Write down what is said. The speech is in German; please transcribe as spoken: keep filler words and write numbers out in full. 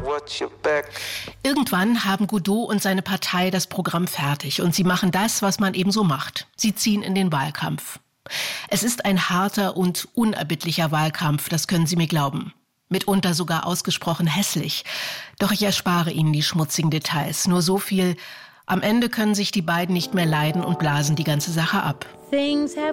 Irgendwann haben Godot und seine Partei das Programm fertig und sie machen das, was man eben so macht. Sie ziehen in den Wahlkampf. Es ist ein harter und unerbittlicher Wahlkampf, das können Sie mir glauben. Mitunter sogar ausgesprochen hässlich. Doch ich erspare Ihnen die schmutzigen Details. Nur so viel: Am Ende können sich die beiden nicht mehr leiden und blasen die ganze Sache ab. Things have